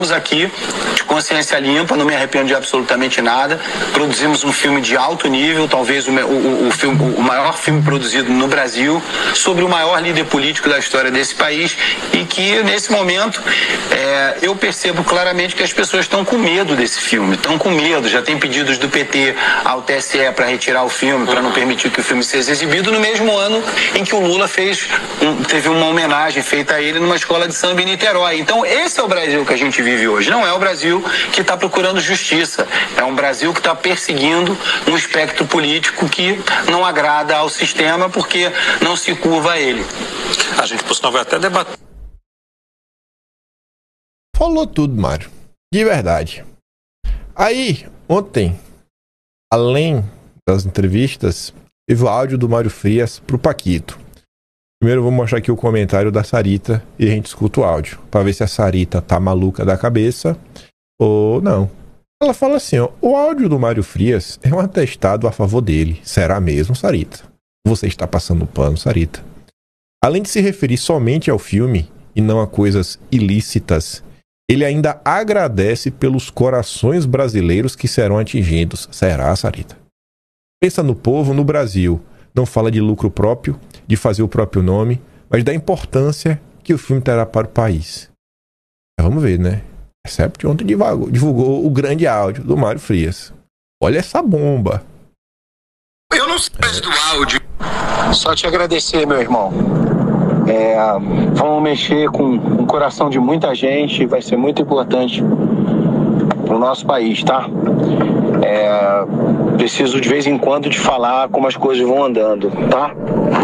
aqui de consciência limpa, não me arrependo de absolutamente nada. Produzimos um filme de alto nível, talvez o maior filme produzido no Brasil, sobre o maior líder político da história desse país, e que nesse momento eu percebo claramente que as pessoas estão com medo desse filme, estão com medo. Já tem pedidos do PT ao TSE para retirar o filme, para não permitir que o filme seja exibido, no mesmo ano em que o Lula teve uma homenagem feita a ele numa escola de samba em Niterói. Então esse é o Brasil que a gente vive hoje. Não é o Brasil que está procurando justiça. É um Brasil que está perseguindo um espectro político que não agrada ao sistema porque não se curva a ele. A gente, por sinal, vai até debater. Falou tudo, Mário. De verdade. Aí, ontem, além das entrevistas, teve o áudio do Mário Frias pro Paquito. Primeiro eu vou mostrar aqui o comentário da Sarita e a gente escuta o áudio, para ver se a Sarita tá maluca da cabeça ou não. Ela fala assim, ó, o áudio do Mário Frias é um atestado a favor dele. Será mesmo, Sarita? Você está passando pano, Sarita. Além de se referir somente ao filme e não a coisas ilícitas, ele ainda agradece pelos corações brasileiros que serão atingidos. Será, Sarita? Pensa no povo no Brasil. Não fala de lucro próprio, de fazer o próprio nome, mas da importância que o filme terá para o país. Vamos ver, né? Except ontem divulgou o grande áudio do Mário Frias. Olha essa bomba. Eu não sei do áudio. Só te agradecer, meu irmão. Vamos mexer com o coração de muita gente, vai ser muito importante para o nosso país, tá? Preciso de vez em quando de falar como as coisas vão andando, tá?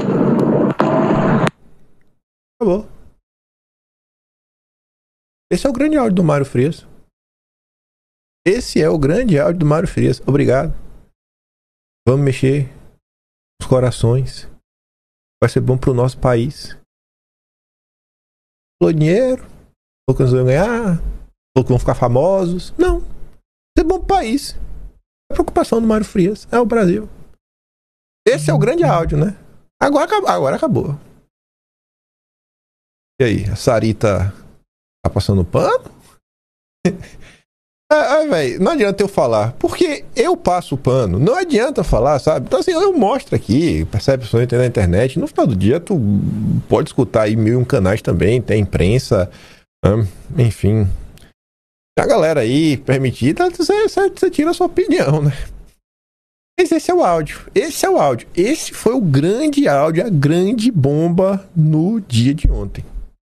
Acabou. Esse é o grande áudio do Mário Frias. Esse é o grande áudio do Mário Frias. Obrigado. Vamos mexer os corações. Vai ser bom pro nosso país. Falou dinheiro. Falou que nós vamos ganhar. Falou que vão ficar famosos. Não. Vai ser bom pro país. A preocupação do Mário Frias é o Brasil. Esse é o grande áudio, né? Agora acabou. E aí, a Sarita tá passando pano? Velho, não adianta eu falar, porque eu passo o pano. Não adianta falar, sabe? Então assim, eu mostro aqui, percepções na internet. No final do dia, tu pode escutar aí 1001 canais também, tem imprensa, enfim. A galera aí permitida, você tira a sua opinião, né? Mas esse é o áudio. Esse foi o grande áudio, a grande bomba no dia de ontem.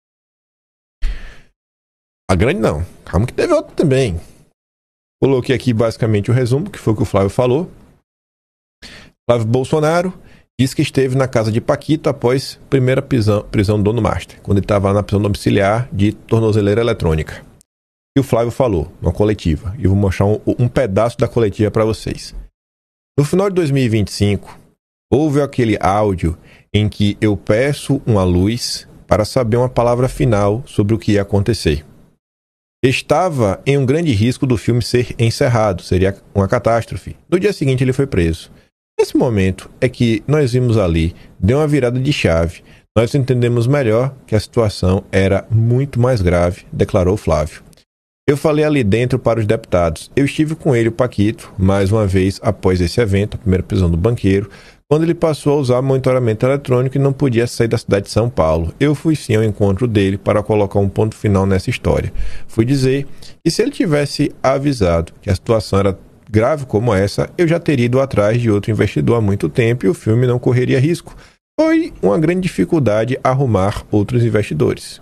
A grande não. Calma que teve outro também. Coloquei aqui basicamente o resumo, que foi o que o Flávio falou. Flávio Bolsonaro disse que esteve na casa de Paquito após a primeira prisão do Dono Master, quando ele estava na prisão domiciliar de tornozeleira eletrônica. E o Flávio falou numa coletiva. E eu vou mostrar um pedaço da coletiva para vocês. No final de 2025, houve aquele áudio em que eu peço uma luz para saber uma palavra final sobre o que ia acontecer. Estava em um grande risco do filme ser encerrado, seria uma catástrofe. No dia seguinte ele foi preso. Nesse momento é que nós vimos ali, deu uma virada de chave. Nós entendemos melhor que a situação era muito mais grave, declarou Flávio. Eu falei ali dentro para os deputados. Eu estive com ele, o Paquito, mais uma vez após esse evento, a primeira prisão do banqueiro, quando ele passou a usar monitoramento eletrônico e não podia sair da cidade de São Paulo. Eu fui sim ao encontro dele para colocar um ponto final nessa história. Fui dizer que se ele tivesse avisado que a situação era grave como essa, eu já teria ido atrás de outro investidor há muito tempo e o filme não correria risco. Foi uma grande dificuldade arrumar outros investidores.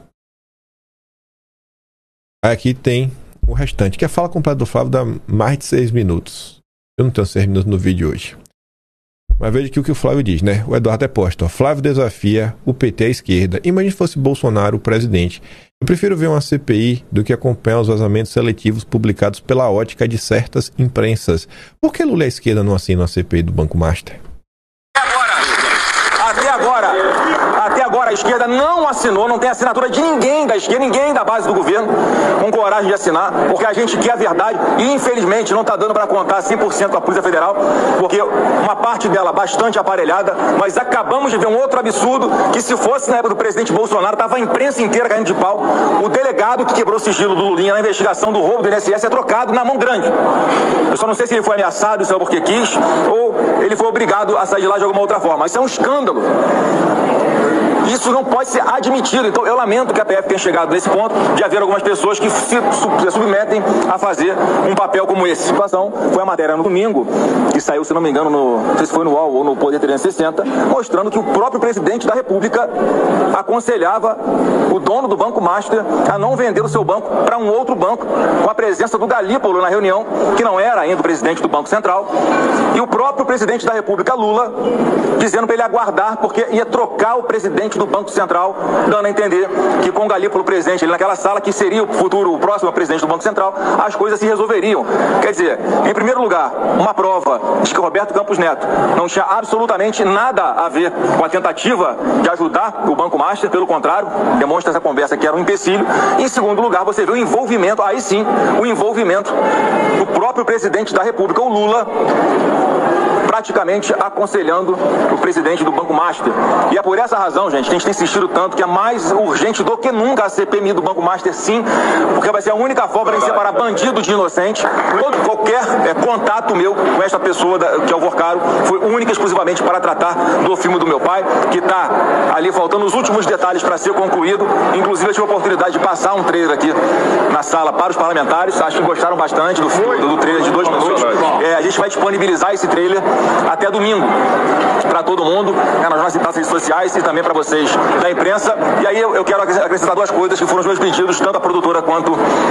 Aqui tem o restante, que a fala completa do Flávio dá mais de 6 minutos. Eu não tenho 6 minutos no vídeo hoje. Mas veja aqui o que o Flávio diz, né? O Eduardo é posto. Flávio desafia o PT à esquerda. Imagine se fosse Bolsonaro o presidente. Eu prefiro ver uma CPI do que acompanhar os vazamentos seletivos publicados pela ótica de certas imprensas. Por que Lula e a esquerda não assinam a CPI do Banco Master? Até agora, esquerda não assinou, não tem assinatura de ninguém da esquerda, ninguém da base do governo com coragem de assinar, porque a gente quer a verdade e, infelizmente, não está dando para contar 100% a Polícia Federal, porque uma parte dela bastante aparelhada. Nós acabamos de ver um outro absurdo, que se fosse na época do presidente Bolsonaro, estava a imprensa inteira caindo de pau. O delegado que quebrou o sigilo do Lulinha na investigação do roubo do INSS é trocado na mão grande. Eu só não sei se ele foi ameaçado, se é porque quis, ou ele foi obrigado a sair de lá de alguma outra forma. Isso é um escândalo. Isso não pode ser admitido. Então, eu lamento que a PF tenha chegado nesse ponto de haver algumas pessoas que se submetem a fazer um papel como esse. A situação foi a matéria no domingo, que saiu, se não me engano, não sei se foi no UOL ou no Poder 360, mostrando que o próprio presidente da República aconselhava o dono do Banco Master a não vender o seu banco para um outro banco, com a presença do Galípolo na reunião, que não era ainda o presidente do Banco Central, e o próprio presidente da República, Lula, dizendo para ele aguardar, porque ia trocar o presidente do Banco Central, dando a entender que com o Galípolo presente ali naquela sala, que seria o próximo presidente do Banco Central, as coisas se resolveriam. Quer dizer, em primeiro lugar, uma prova de que Roberto Campos Neto não tinha absolutamente nada a ver com a tentativa de ajudar o Banco Master, pelo contrário, demonstra essa conversa que era um empecilho. Em segundo lugar, você vê o envolvimento, aí sim, o envolvimento do próprio presidente da República, o Lula, praticamente aconselhando o presidente do Banco Master. E é por essa razão, gente, que a gente tem insistido tanto que é mais urgente do que nunca a CPMI do Banco Master, sim, porque vai ser a única forma de separar bandido de inocente. Qualquer contato meu com esta pessoa, que é o Vorcaro, foi única e exclusivamente para tratar do filme do meu pai, que está ali faltando os últimos detalhes para ser concluído. Inclusive, eu tive a oportunidade de passar um trailer aqui na sala para os parlamentares. Acho que gostaram bastante do trailer de 2 minutos. A gente vai disponibilizar esse trailer até domingo para todo mundo, nas nossas redes sociais e também para vocês da imprensa. E aí eu quero acrescentar 2 coisas que foram os meus pedidos, tanto à produtora quanto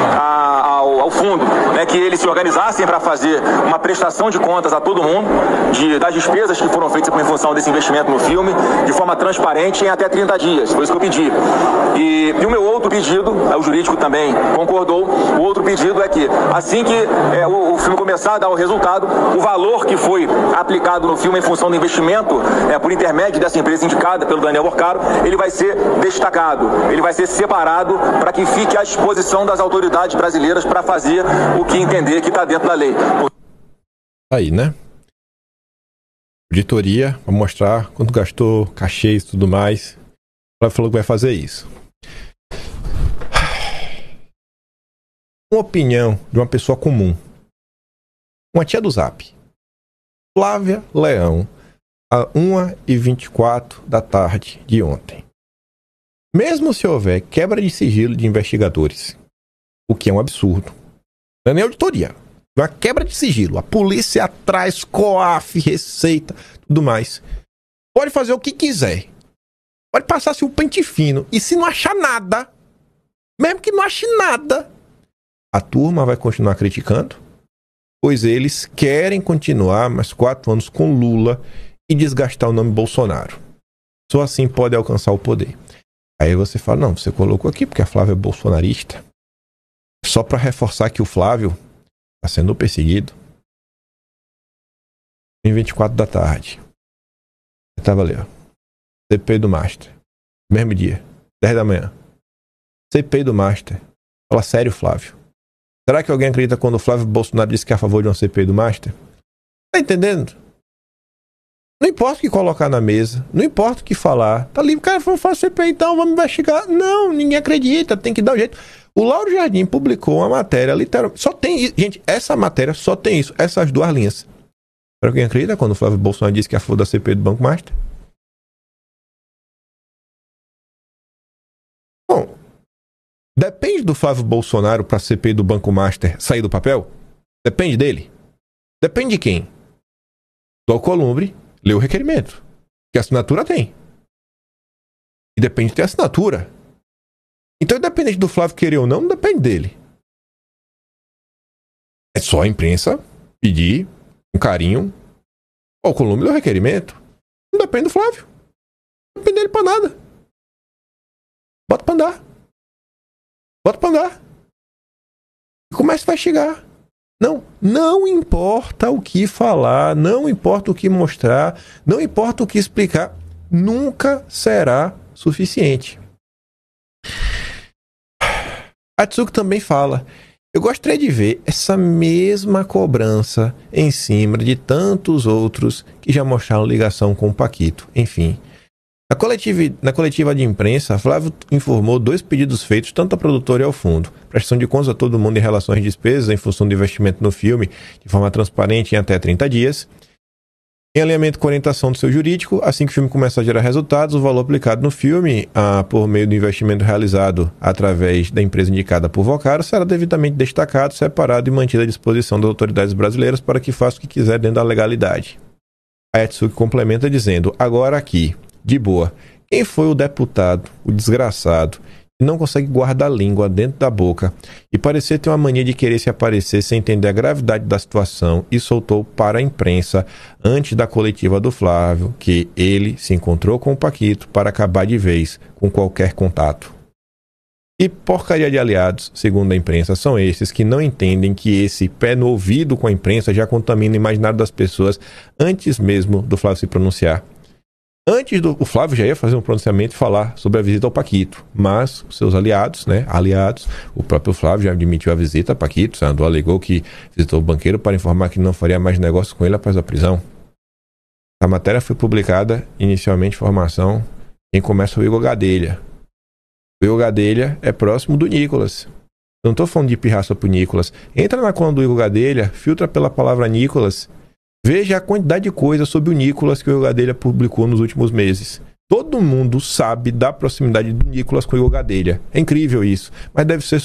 ao fundo, que eles se organizassem para fazer uma prestação de contas a todo mundo das despesas que foram feitas em função desse investimento no filme, de forma transparente, em até 30 dias. Foi isso que eu pedi. E o meu outro pedido, o jurídico também concordou, o outro pedido é que assim que o filme começar a dar o resultado, o valor que foi aplicado no filme em função do investimento por intermédio dessa empresa indicada pelo Daniel Vorcaro, ele vai ser destacado, ele vai ser separado para que fique à disposição das autoridades brasileiras para fazer o que entender que está dentro da lei. Aí, né? Auditoria, vai mostrar quanto gastou, cachês e tudo mais. Ela falou que vai fazer isso. Uma opinião de uma pessoa comum. Uma tia do Zap. Flávia Leão, a 1h24 da tarde de ontem. Mesmo se houver quebra de sigilo de investigadores, o que é um absurdo, não é nem auditoria, é uma quebra de sigilo, a polícia atrás, COAF, Receita, tudo mais, pode fazer o que quiser, pode passar-se um pente fino, e se não achar nada, mesmo que não ache nada, a turma vai continuar criticando, pois eles querem continuar mais 4 anos com Lula e desgastar o nome Bolsonaro. Só assim pode alcançar o poder. Aí você fala, não, você colocou aqui porque a Flávia é bolsonarista. Só para reforçar que o Flávio está sendo perseguido. Em 24 da tarde. Eu estava ali, ó. CPI do Master. Mesmo dia. 10 da manhã. CPI do Master. Fala sério, Flávio. Será que alguém acredita quando o Flávio Bolsonaro disse que é a favor de uma CPI do Master? Tá entendendo? Não importa o que colocar na mesa, não importa o que falar. Tá livre, cara, vamos fazer CPI então, vamos investigar. Não, ninguém acredita, tem que dar um jeito. O Lauro Jardim publicou uma matéria, literalmente. Só tem isso. Gente, essa matéria só tem isso, essas 2 linhas. Será que alguém acredita quando o Flávio Bolsonaro disse que é a favor da CPI do Banco Master? Bom, depende do Flávio Bolsonaro para a CPI do Banco Master sair do papel? Depende dele? Depende de quem? Do Alcolumbre lê o requerimento. Que assinatura tem. E depende de ter assinatura. Então, independente do Flávio querer ou não, não depende dele. É só a imprensa pedir um carinho ao Alcolumbre lê o requerimento. Não depende do Flávio. Não depende dele pra nada. Bota pra andar. Bota pra andar. E como é que vai chegar? Não importa o que falar, não importa o que mostrar, não importa o que explicar, nunca será suficiente. Atsuko também fala: eu gostaria de ver essa mesma cobrança em cima de tantos outros que já mostraram ligação com o Paquito. Enfim, na coletiva de imprensa, Flávio informou 2 pedidos feitos tanto à produtora e ao fundo: prestação de contas a todo mundo em relação às despesas em função do investimento no filme de forma transparente em até 30 dias, em alinhamento com a orientação do seu jurídico. Assim que o filme começar a gerar resultados, o valor aplicado no filme, por meio do investimento realizado através da empresa indicada por Vocaro, será devidamente destacado, separado e mantido à disposição das autoridades brasileiras para que faça o que quiser dentro da legalidade. A Atsuko complementa dizendo: agora aqui, de boa, quem foi o deputado, o desgraçado, que não consegue guardar a língua dentro da boca e parecer ter uma mania de querer se aparecer sem entender a gravidade da situação e soltou para a imprensa antes da coletiva do Flávio que ele se encontrou com o Paquito para acabar de vez com qualquer contato? E porcaria de aliados, segundo a imprensa, são esses que não entendem que esse pé no ouvido com a imprensa já contamina o imaginário das pessoas antes mesmo do Flávio se pronunciar. Antes o Flávio já ia fazer um pronunciamento e falar sobre a visita ao Paquito, mas os seus aliados, o próprio Flávio já admitiu a visita a Paquito. Sandro alegou que visitou o banqueiro para informar que não faria mais negócio com ele após a prisão. A matéria foi publicada, inicialmente informação, quem começa é o Igor Gadelha. O Igor Gadelha é próximo do Nicolas. Eu não estou falando de pirraça pro Nicolas. Entra na conta do Igor Gadelha, filtra pela palavra Nicolas. Veja a quantidade de coisas sobre o Nicolas que o Igor Gadelha publicou nos últimos meses. Todo mundo sabe da proximidade do Nicolas com o Igor Gadelha. É incrível isso, mas deve ser